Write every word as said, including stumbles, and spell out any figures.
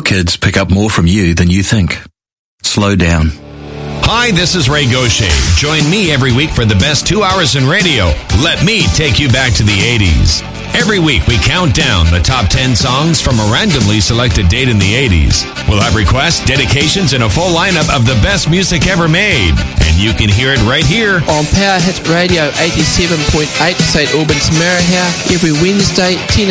kids pick up more from you than you think. Slow down. Hi, this is Ray Gaucher. Join me every week for the best two hours in radio. Let me take you back to the eighties. Every week we count down the top ten songs from a randomly selected date in the eighties. We'll have requests, dedications, and a full lineup of the best music ever made. And you can hear it right here on Power Hit Radio eighty-seven point eight, Saint Albans, Marahau, every Wednesday, ten